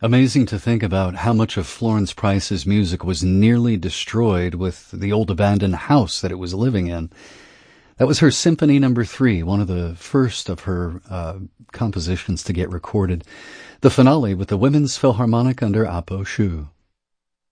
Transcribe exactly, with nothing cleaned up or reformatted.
Amazing to think about how much of Florence Price's music was nearly destroyed with the old abandoned house that it was living in. That was her Symphony Number Three, one of the first of her uh, compositions to get recorded. The finale with the Women's Philharmonic under Apo Shu.